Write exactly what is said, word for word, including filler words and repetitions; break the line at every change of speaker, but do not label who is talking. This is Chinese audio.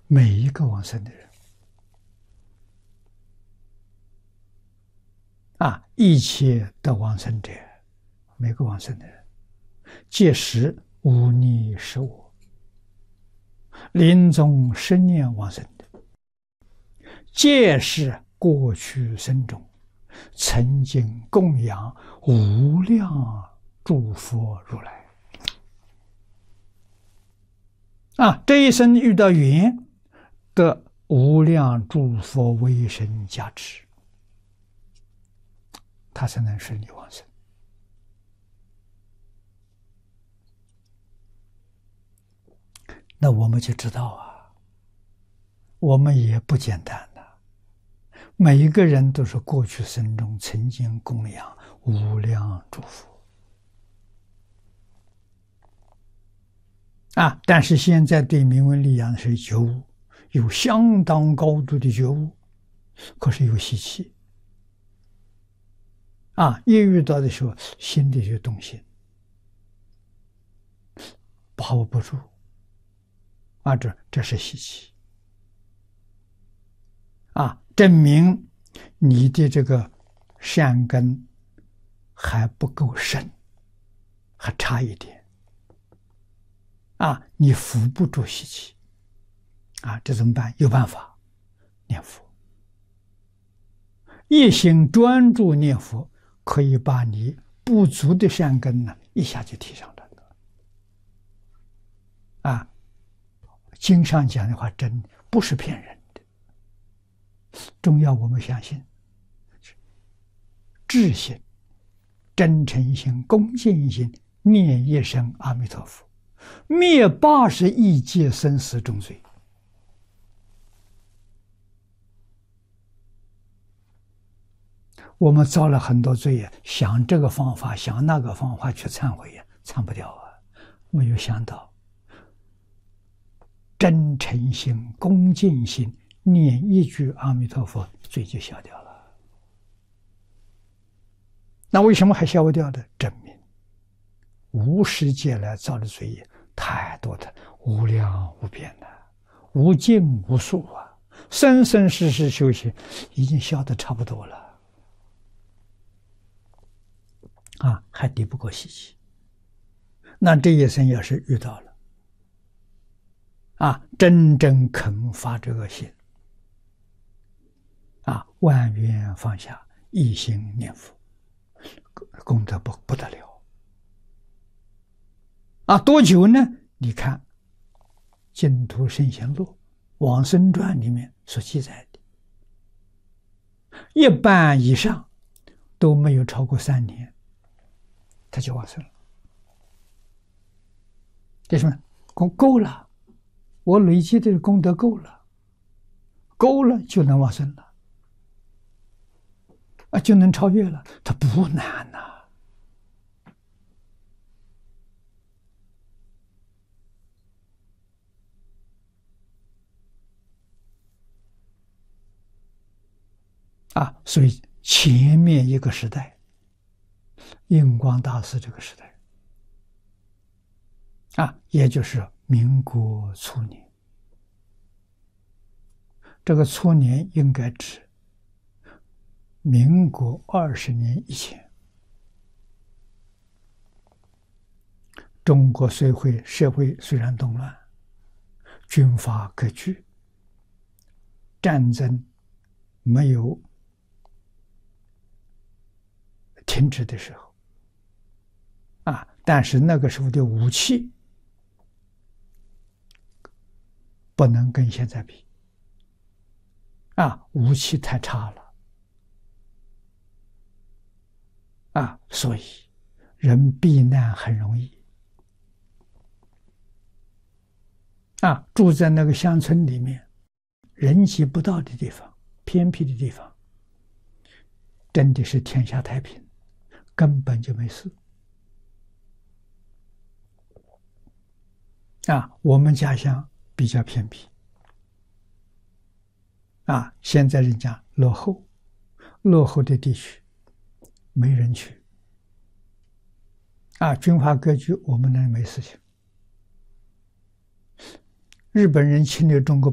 每一个往生的人啊，一切得往生者，每个往生的人，皆实无逆是我，临终十念往生的，皆是过去生中曾经供养无量诸佛如来啊，这一生遇到缘，得无量诸佛威神加持，他才能顺利往生。那我们就知道啊，我们也不简单的，每一个人都是过去生中曾经供养无量诸佛啊，但是现在对名闻利养是觉悟，有相当高度的觉悟，可是有习气啊，一遇到的时候，心里就动心，把握不住啊，这这是习气啊，证明你的这个善根还不够深，还差一点啊，你扶不住习气啊，这怎么办？有办法，念佛，一心专注念佛，可以把你不足的善根呢一下就提上来了啊。经上讲的话真不是骗人的，重要我们相信至心、真诚心、恭敬心，念一声阿弥陀佛，灭八十亿劫生死重罪。我们造了很多罪业，想这个方法，想那个方法去忏悔呀，忏不掉啊！没有想到真诚心、恭敬心，念一句阿弥陀佛，罪就消掉了。那为什么还消不掉的？证明无始劫来造的罪业太多的，无量无边的，无尽无数啊！生生世世修行，已经消得差不多了。啊，还敌不过习气。那这一生要是遇到了，啊，真正肯发这个心，啊，万缘放下，一心念佛，功德不不得了。啊，多久呢？你看《净土圣贤录》《往生传》里面所记载的，一半以上都没有超过三年。他就往生了，为什么？够够了，我累积的功德够了，够了就能往生了，啊，就能超越了。它不难呐、啊，啊，所以前面一个时代。印光大师这个时代啊，也就是民国初年，这个初年应该指民国二十年以前。中国社会社会虽然动乱，军阀割据，战争没有停止的时候啊，但是那个时候的武器不能跟现在比啊，武器太差了啊，所以人避难很容易啊，住在那个乡村里面，人迹不到的地方，偏僻的地方，真的是天下太平，根本就没事啊。我们家乡比较偏僻啊，现在人家落后，落后的地区没人去啊，军阀割据，我们那没事情。日本人侵略中国